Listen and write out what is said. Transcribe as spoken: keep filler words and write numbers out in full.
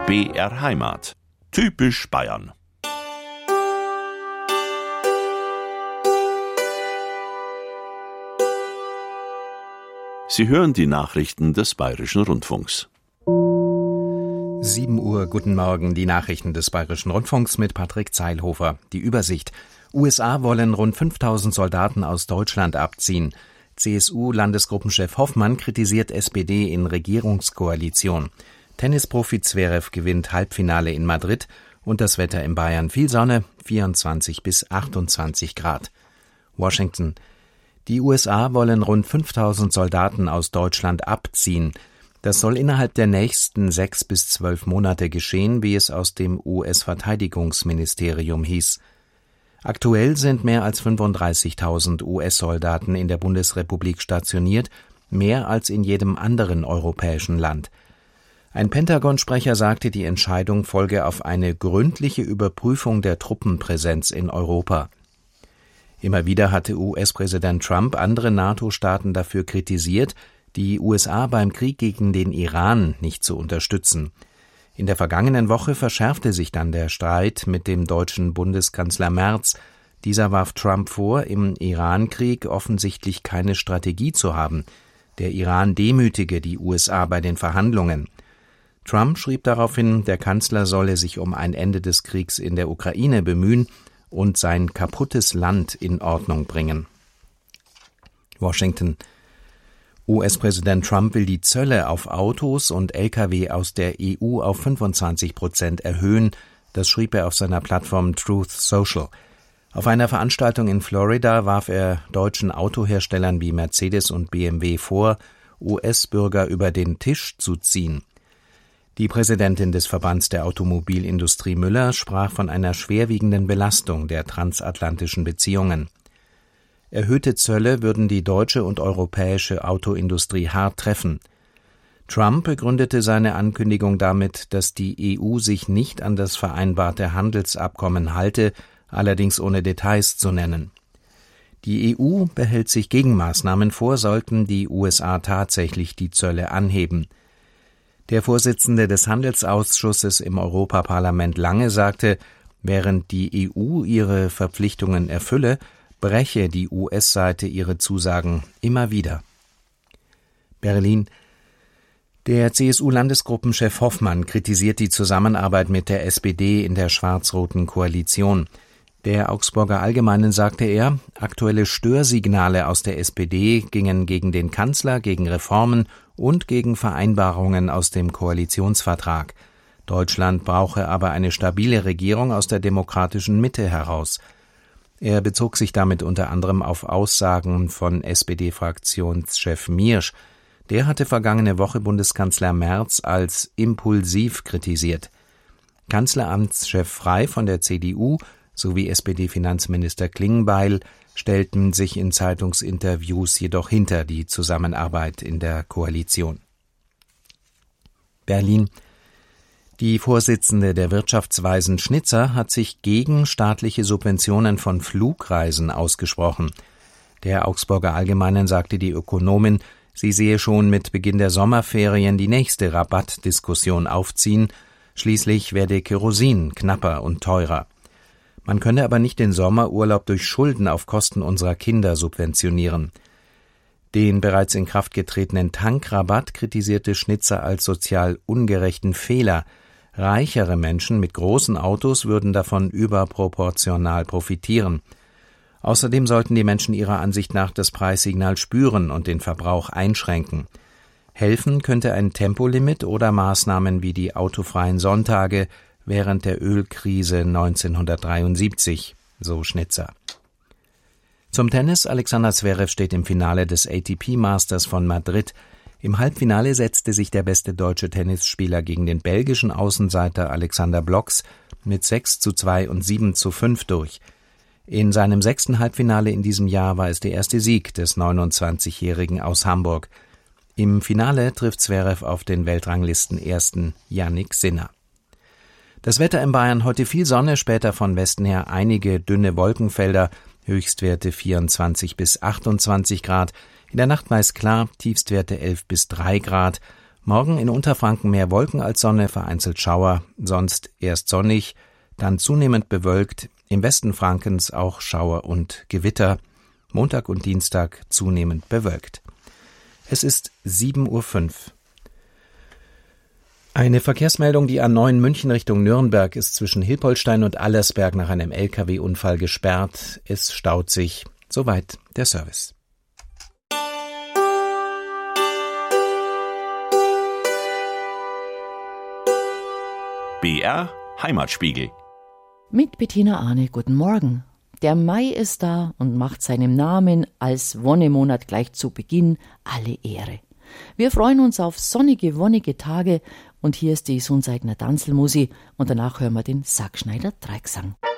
B R Heimat. Typisch Bayern. Sie hören die Nachrichten des Bayerischen Rundfunks. sieben Uhr, guten Morgen, die Nachrichten des Bayerischen Rundfunks mit Patrick Zeilhofer. Die Übersicht. U S A wollen rund fünftausend Soldaten aus Deutschland abziehen. C S U-Landesgruppenchef Hoffmann kritisiert S P D in Regierungskoalition. Tennisprofi Zverev gewinnt Halbfinale in Madrid und das Wetter in Bayern. Viel Sonne, vierundzwanzig bis achtundzwanzig Grad. Washington. Die U S A wollen rund fünftausend Soldaten aus Deutschland abziehen. Das soll innerhalb der nächsten sechs bis zwölf Monate geschehen, wie es aus dem U S-Verteidigungsministerium hieß. Aktuell sind mehr als fünfunddreißigtausend U S-Soldaten in der Bundesrepublik stationiert, mehr als in jedem anderen europäischen Land. Ein Pentagon-Sprecher sagte, die Entscheidung folge auf eine gründliche Überprüfung der Truppenpräsenz in Europa. Immer wieder hatte U S-Präsident Trump andere NATO-Staaten dafür kritisiert, die U S A beim Krieg gegen den Iran nicht zu unterstützen. In der vergangenen Woche verschärfte sich dann der Streit mit dem deutschen Bundeskanzler Merz. Dieser warf Trump vor, im Iran-Krieg offensichtlich keine Strategie zu haben. Der Iran demütige die U S A bei den Verhandlungen. Trump schrieb daraufhin, der Kanzler solle sich um ein Ende des Kriegs in der Ukraine bemühen und sein kaputtes Land in Ordnung bringen. Washington. U S-Präsident Trump will die Zölle auf Autos und L K W aus der E U auf fünfundzwanzig Prozent erhöhen, das schrieb er auf seiner Plattform Truth Social. Auf einer Veranstaltung in Florida warf er deutschen Autoherstellern wie Mercedes und B M W vor, U S-Bürger über den Tisch zu ziehen. Die Präsidentin des Verbands der Automobilindustrie Müller sprach von einer schwerwiegenden Belastung der transatlantischen Beziehungen. Erhöhte Zölle würden die deutsche und europäische Autoindustrie hart treffen. Trump begründete seine Ankündigung damit, dass die E U sich nicht an das vereinbarte Handelsabkommen halte, allerdings ohne Details zu nennen. Die E U behält sich Gegenmaßnahmen vor, sollten die U S A tatsächlich die Zölle anheben. Der Vorsitzende des Handelsausschusses im Europaparlament Lange sagte, während die E U ihre Verpflichtungen erfülle, breche die U S-Seite ihre Zusagen immer wieder. Berlin. Der C S U-Landesgruppenchef Hoffmann kritisiert die Zusammenarbeit mit der S P D in der schwarz-roten Koalition. Der Augsburger Allgemeinen sagte er, aktuelle Störsignale aus der S P D gingen gegen den Kanzler, gegen Reformen und gegen Vereinbarungen aus dem Koalitionsvertrag. Deutschland brauche aber eine stabile Regierung aus der demokratischen Mitte heraus. Er bezog sich damit unter anderem auf Aussagen von S P D-Fraktionschef Miersch. Der hatte vergangene Woche Bundeskanzler Merz als impulsiv kritisiert. Kanzleramtschef Frey von der C D U sowie S P D-Finanzminister Klingbeil stellten sich in Zeitungsinterviews jedoch hinter die Zusammenarbeit in der Koalition. Berlin. Die Vorsitzende der Wirtschaftsweisen Schnitzer hat sich gegen staatliche Subventionen von Flugreisen ausgesprochen. Der Augsburger Allgemeinen sagte die Ökonomin, sie sehe schon mit Beginn der Sommerferien die nächste Rabattdiskussion aufziehen, schließlich werde Kerosin knapper und teurer. Man könne aber nicht den Sommerurlaub durch Schulden auf Kosten unserer Kinder subventionieren. Den bereits in Kraft getretenen Tankrabatt kritisierte Schnitzer als sozial ungerechten Fehler. Reichere Menschen mit großen Autos würden davon überproportional profitieren. Außerdem sollten die Menschen ihrer Ansicht nach das Preissignal spüren und den Verbrauch einschränken. Helfen könnte ein Tempolimit oder Maßnahmen wie die autofreien Sonntage während der Ölkrise neunzehnhundertdreiundsiebzig, so Schnitzer. Zum Tennis. Alexander Zverev steht im Finale des A T P Masters von Madrid. Im Halbfinale setzte sich der beste deutsche Tennisspieler gegen den belgischen Außenseiter Alexander Blocks mit sechs zu zwei und sieben zu fünf durch. In seinem sechsten Halbfinale in diesem Jahr war es der erste Sieg des neunundzwanzigjährigen aus Hamburg. Im Finale trifft Zverev auf den Weltranglisten-Ersten Jannik Sinner. Das Wetter in Bayern: heute viel Sonne, später von Westen her einige dünne Wolkenfelder, Höchstwerte vierundzwanzig bis achtundzwanzig Grad. In der Nacht meist klar, Tiefstwerte elf bis drei Grad. Morgen in Unterfranken mehr Wolken als Sonne, vereinzelt Schauer, sonst erst sonnig, dann zunehmend bewölkt, im Westen Frankens auch Schauer und Gewitter, Montag und Dienstag zunehmend bewölkt. Es ist sieben Uhr fünf. Eine Verkehrsmeldung, die A neun München Richtung Nürnberg ist zwischen Hilpoltstein und Allersberg nach einem L K W-Unfall gesperrt. Es staut sich. Soweit der Service. B R Heimatspiegel. Mit Bettina Arne, guten Morgen. Der Mai ist da und macht seinem Namen als Wonnemonat gleich zu Beginn alle Ehre. Wir freuen uns auf sonnige, wonnige Tage und hier ist die Sunseidner Danzelmusi und danach hören wir den Sackschneider Dreigsang.